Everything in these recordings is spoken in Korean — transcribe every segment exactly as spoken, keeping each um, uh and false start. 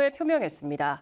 입장을 표명했습니다.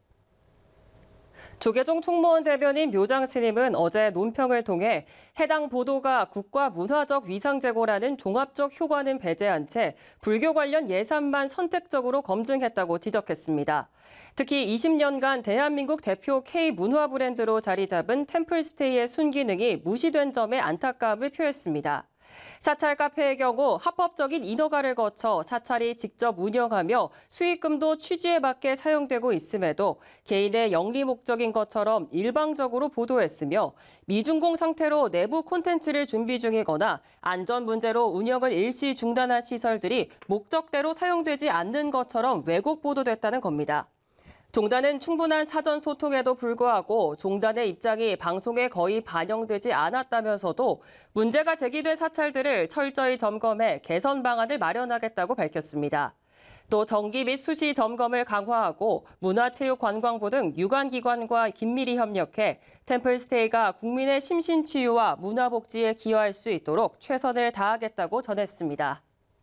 조계종 총무원 대변인 묘장 스님은 어제 논평을 통해 해당 보도가 국가 문화적 위상제고라는 종합적 효과는 배제한 채 불교 관련 예산만 선택적으로 검증했다고 지적했습니다. 특히 이십 년간 대한민국 대표 K-문화 브랜드로 자리 잡은 템플스테이의 순기능이 무시된 점에 안타까움을 표했습니다. 사찰 카페의 경우 합법적인 인허가를 거쳐 사찰이 직접 운영하며 수익금도 취지에 맞게 사용되고 있음에도 개인의 영리 목적인 것처럼 일방적으로 보도했으며 미준공 상태로 내부 콘텐츠를 준비 중이거나 안전 문제로 운영을 일시 중단한 시설들이 목적대로 사용되지 않는 것처럼 왜곡 보도됐다는 겁니다. 종단은 충분한 사전 소통에도 불구하고 종단의 입장이 방송에 거의 반영되지 않았다면서도 문제가 제기된 사찰들을 철저히 점검해 개선 방안을 마련하겠다고 밝혔습니다. 또 정기 및 수시 점검을 강화하고 문화체육관광부 등 유관기관과 긴밀히 협력해 템플스테이가 국민의 심신치유와 문화복지에 기여할 수 있도록 최선을 다하겠다고 전했습니다.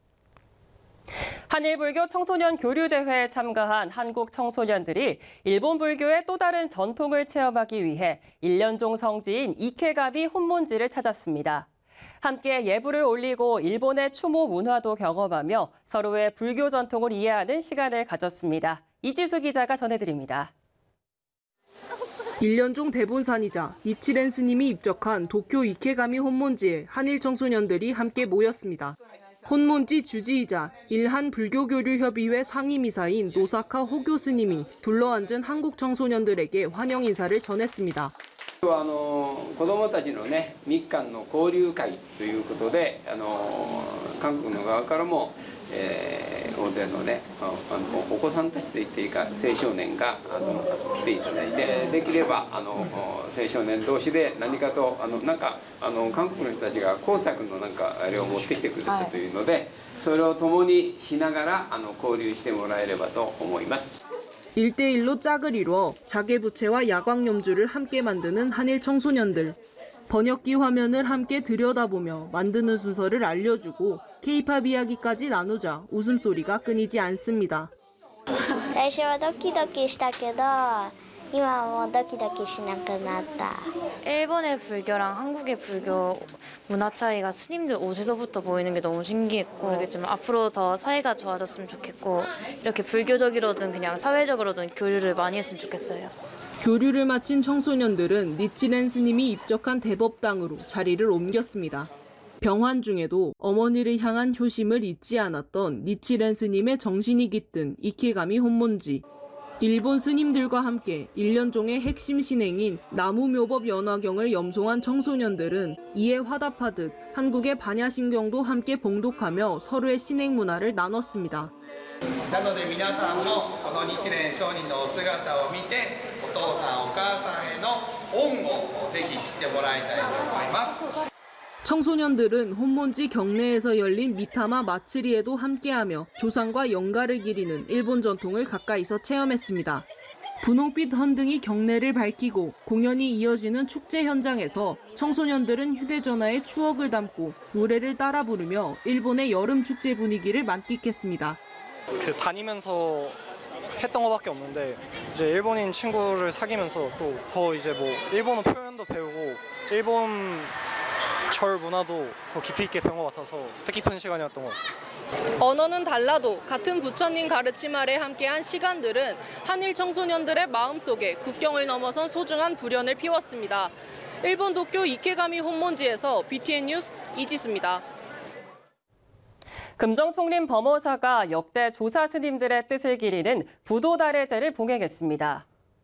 한일불교 청소년 교류대회에 참가한 한국 청소년들이 일본 불교의 또 다른 전통을 체험하기 위해 일련종 성지인 이케가미 혼몬지를 찾았습니다. 함께 예불을 올리고 일본의 추모 문화도 경험하며 서로의 불교 전통을 이해하는 시간을 가졌습니다. 이지수 기자가 전해드립니다. 일련종 대본산이자 니치렌 스님이 입적한 도쿄 이케가미 혼몬지에 한일 청소년들이 함께 모였습니다. 혼몬지 주지이자 일한 불교교류협의회 상임이사인 노사카 호교 스님이 둘러앉은 한국 청소년들에게 환영 인사를 전했습니다. あの子どもたちのね日韓の交流会ということで、あの韓国の側からも、えー、大勢のねあのお子さんたちといっていいか青少年があの来ていただいて、できればあの青少年同士で何かとあのなんかあの韓国の人たちが工作のなんかあれを持ってきてくれたというので、それを共にしながらあの交流してもらえればと思います。 일대일로 짝을 이뤄 자개부채와 야광염주를 함께 만드는 한일 청소년들. 번역기 화면을 함께 들여다보며 만드는 순서를 알려주고 K-팝 이야기까지 나누자 웃음소리가 끊이지 않습니다. 最初はドキドキしたけど今はもうドキドキしなくなった. 일본의 불교랑 한국의 불교 문화 차이가 스님들 옷에서부터 보이는 게 너무 신기했고, 모르겠지만 앞으로 더 사이가 좋아졌으면 좋겠고, 이렇게 불교적이로든 그냥 사회적으로든 교류를 많이 했으면 좋겠어요. 교류를 마친 청소년들은 니치렌 스님이 입적한 대법당으로 자리를 옮겼습니다. 병환 중에도 어머니를 향한 효심을 잊지 않았던 니치렌 스님의 정신이 깃든 이케가미 혼몬지. 일본 스님들과 함께 일련종의 핵심 신행인 나무묘법 연화경을 염송한 청소년들은 이에 화답하듯 한국의 반야심경도 함께 봉독하며 서로의 신행 문화를 나눴습니다. なので皆さんもこの日蓮上人のお姿を見てお父さんお母さんへの恩をぜひ知ってもらいたいと思います。 청소년들은 혼몬지 경내에서 열린 미타마 마츠리에도 함께하며 조상과 영가를 기리는 일본 전통을 가까이서 체험했습니다. 분홍빛 헌등이 경내를 밝히고 공연이 이어지는 축제 현장에서 청소년들은 휴대전화에 추억을 담고 노래를 따라 부르며 일본의 여름 축제 분위기를 만끽했습니다. 그 다니면서 했던 것밖에 없는데 이제 일본인 친구를 사귀면서 또 더 이제 뭐 일본어 표현도 배우고 일본 절 문화도 더 깊이 있게 배운 것 같아서 뜻깊은 시간이었던 것 같습니다. 언어는 달라도 같은 부처님 가르침 아래 함께한 시간들은 한일 청소년들의 마음속에 국경을 넘어선 소중한 불연을 피웠습니다. 일본 도쿄 이케가미 혼몬지에서 비티엔 뉴스 이지수입니다. 금정총림 범어사가 역대 조사 스님들의 뜻을 기리는 부도다래제를 봉행했습니다.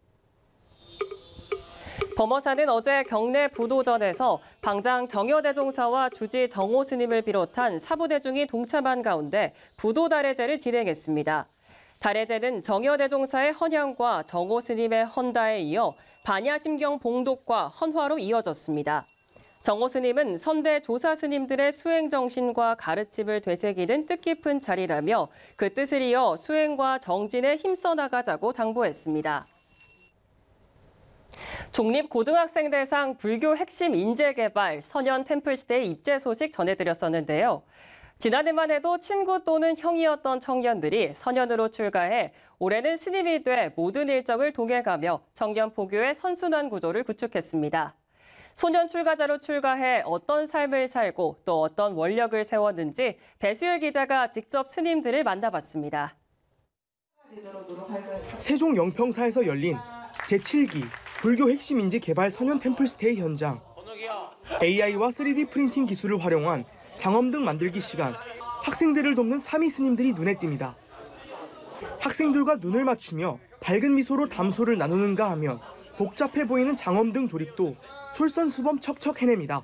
범어사는 어제 경내 부도전에서 방장 정여대종사와 주지 정호 스님을 비롯한 사부대중이 동참한 가운데 부도다래제를 진행했습니다. 다래제는 정여대종사의 헌향과 정호 스님의 헌다에 이어 반야심경 봉독과 헌화로 이어졌습니다. 정호 스님은 선대 조사 스님들의 수행 정신과 가르침을 되새기는 뜻깊은 자리라며 그 뜻을 이어 수행과 정진에 힘써 나가자고 당부했습니다. 종립고등학생대상 불교 핵심 인재 개발 선연 템플스테이 입제 소식 전해드렸었는데요. 지난해만 해도 친구 또는 형이었던 청년들이 선현으로 출가해 올해는 스님이 돼 모든 일정을 동행하며 청년 포교의 선순환 구조를 구축했습니다. 소년 출가자로 출가해 어떤 삶을 살고 또 어떤 원력을 세웠는지 배수열 기자가 직접 스님들을 만나봤습니다. 세종 영평사에서 열린 제칠 기 불교 핵심 인재 개발 선현 템플스테이 현장. 에이아이와 쓰리디 프린팅 기술을 활용한 장엄등 만들기 시간, 학생들을 돕는 사미 스님들이 눈에 띕니다. 학생들과 눈을 맞추며 밝은 미소로 담소를 나누는가 하면 복잡해 보이는 장엄등 조립도 솔선수범 척척 해냅니다.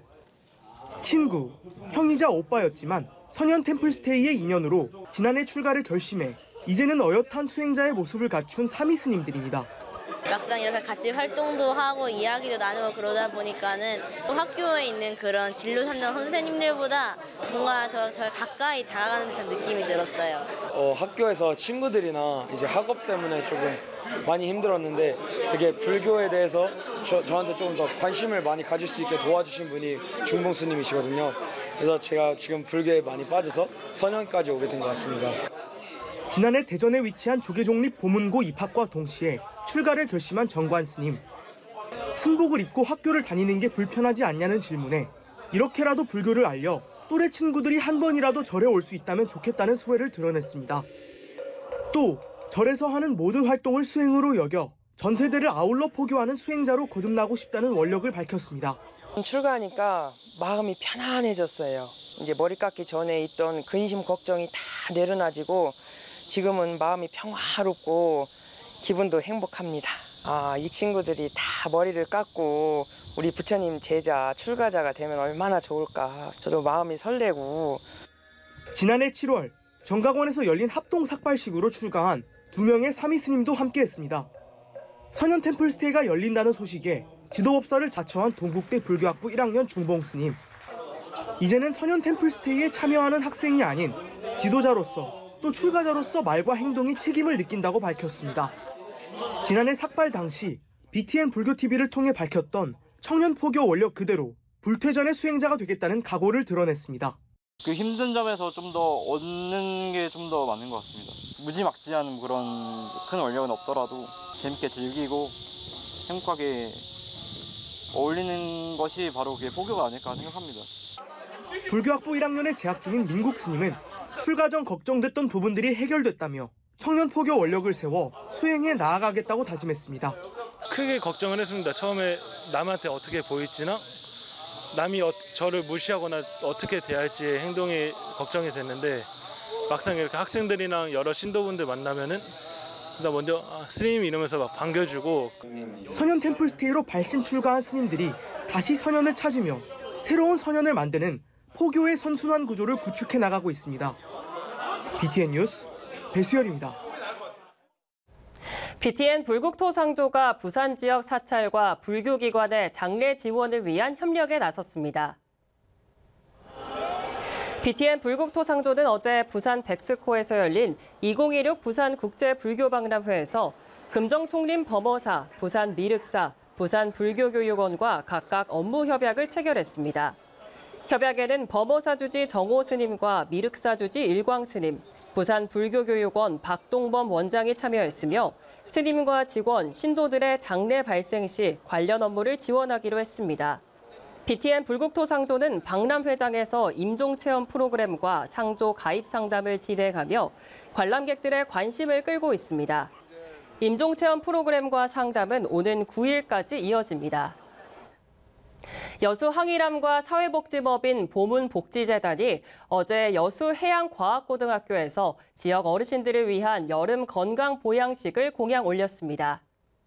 친구, 형이자 오빠였지만 선현 템플스테이의 인연으로 지난해 출가를 결심해 이제는 어엿한 수행자의 모습을 갖춘 사미 스님들입니다. 막상 이렇게 같이 활동도 하고 이야기도 나누고 그러다 보니까는 또 학교에 있는 그런 진로 삼단 선생님들보다 뭔가 더 저 가까이 다가가는 듯한 느낌이 들었어요. 어, 학교에서 친구들이나 이제 학업 때문에 조금 많이 힘들었는데 되게 불교에 대해서 저, 저한테 조금 더 관심을 많이 가질 수 있게 도와주신 분이 중봉 스님이시거든요. 그래서 제가 지금 불교에 많이 빠져서 선현까지 오게 된 것 같습니다. 지난해 대전에 위치한 조계종립 보문고 입학과 동시에 출가를 결심한 정관 스님. 승복을 입고 학교를 다니는 게 불편하지 않냐는 질문에 이렇게라도 불교를 알려 또래 친구들이 한 번이라도 절에 올 수 있다면 좋겠다는 소회를 드러냈습니다. 또 절에서 하는 모든 활동을 수행으로 여겨 전 세대를 아울러 포교하는 수행자로 거듭나고 싶다는 원력을 밝혔습니다. 출가하니까 마음이 편안해졌어요. 이제 머리 깎기 전에 있던 근심 걱정이 다 내려놔지고 지금은 마음이 평화롭고 기분도 행복합니다. 아, 이 친구들이 다 머리를 깎고 우리 부처님 제자 출가자가 되면 얼마나 좋을까. 저도 마음이 설레고. 지난해 칠월 정각원에서 열린 합동 삭발식으로 출가한 두 명의 사미 스님도 함께했습니다. 선현 템플스테이가 열린다는 소식에 지도법사를 자처한 동국대 불교학부 일 학년 중봉 스님. 이제는 선현 템플스테이에 참여하는 학생이 아닌 지도자로서 또 출가자로서 말과 행동이 책임을 느낀다고 밝혔습니다. 지난해 삭발 당시 비티엔 불교티비를 통해 밝혔던 청년 포교 원력 그대로 불퇴전의 수행자가 되겠다는 각오를 드러냈습니다. 그 힘든 점에서 좀 더 얻는 게 좀 더 많은 것 같습니다. 무지막지한 그런 큰 원력은 없더라도 재밌게 즐기고 행복하게 어울리는 것이 바로 그게 포교가 아닐까 생각합니다. 불교학부 일 학년에 재학 중인 민국 스님은 출가 전 걱정됐던 부분들이 해결됐다며 청년 포교 원력을 세워 수행해 나아가겠다고 다짐했습니다. 크게 걱정을 했습니다. 처음에 남한테 어떻게 보일지나 남이 어, 저를 무시하거나 어떻게 대할지 행동이 걱정이 됐는데 막상 이렇게 학생들이랑 여러 신도분들 만나면은 일단 먼저 아, 스님 이러면서 막 반겨주고. 선현 템플스테이로 발신 출가한 스님들이 다시 선현을 찾으며 새로운 선현을 만드는 포교의 선순환 구조를 구축해 나가고 있습니다. 비티엔 뉴스 배수열입니다. 비티엔 불국토상조가 부산 지역 사찰과 불교기관의 장례 지원을 위한 협력에 나섰습니다. 비티엔 불국토상조는 어제 부산 백스코에서 열린 이천십육 부산 국제불교박람회에서 금정총림 범어사, 부산 미륵사, 부산 불교교육원과 각각 업무 협약을 체결했습니다. 협약에는 범어사 주지 정호 스님과 미륵사 주지 일광 스님, 부산 불교교육원 박동범 원장이 참여했으며 스님과 직원, 신도들의 장례 발생 시 관련 업무를 지원하기로 했습니다. 비티엔 불국토상조는 박람회장에서 임종체험 프로그램과 상조 가입 상담을 진행하며 관람객들의 관심을 끌고 있습니다. 임종체험 프로그램과 상담은 오는 구 일까지 이어집니다. 여수 항일암과 사회복지법인 보문복지재단이 어제 여수 해양과학고등학교에서 지역 어르신들을 위한 여름 건강 보양식을 공양 올렸습니다.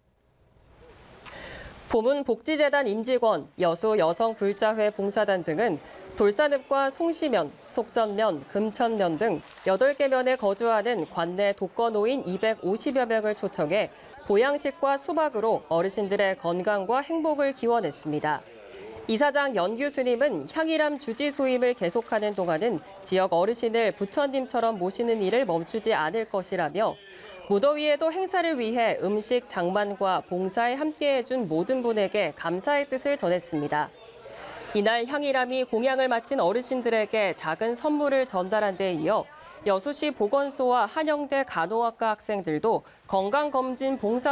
보문복지재단 임직원, 여수 여성불자회 봉사단 등은 돌산읍과 송시면, 속전면, 금천면 등 여덟 개 면에 거주하는 관내 독거노인 이백오십여 명을 초청해 보양식과 수박으로 어르신들의 건강과 행복을 기원했습니다. 이사장 연규 스님은 향일암 주지 소임을 계속하는 동안은 지역 어르신을 부처님처럼 모시는 일을 멈추지 않을 것이라며 무더위에도 행사를 위해 음식 장만과 봉사에 함께해준 모든 분에게 감사의 뜻을 전했습니다. 이날 향일함이 공양을 마친 어르신들에게 작은 선물을 전달한 데 이어 여수시 보건소와 한영대 간호학과 학생들도 건강검진 봉사